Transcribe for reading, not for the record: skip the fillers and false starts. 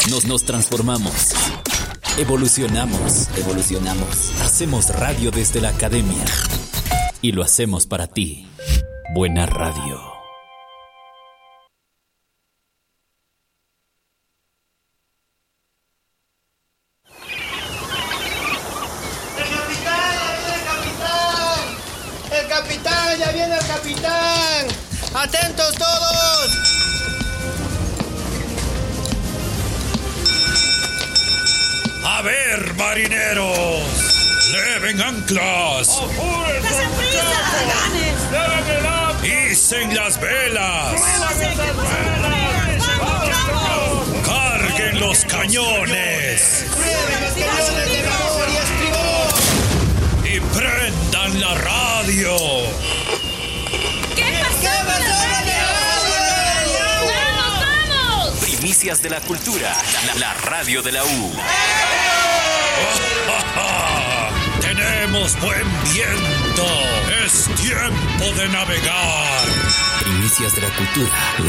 Nos transformamos. Evolucionamos. Hacemos radio desde la academia. Y lo hacemos para ti. Buena radio. ¡Ya viene el capitán! ¡Atentos todos! A ver, marineros, leven anclas. ¡Desen prisa! ¡Icen las velas! ¡Carguen los cañones! ¡Y prendan la radio! Primicias de la cultura, la radio de la U. ¡Tenemos buen viento! ¡Es tiempo de navegar! Primicias de la cultura,